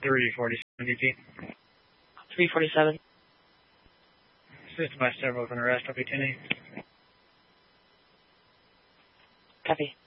347 DT. 347. System by several with an arrest, I'll be 10 Copy.